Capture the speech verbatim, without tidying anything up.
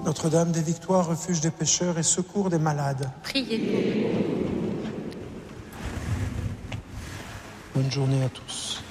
Notre-Dame des Victoires, refuge des pécheurs et secours des malades. Priez pour nous. Bonne journée à tous.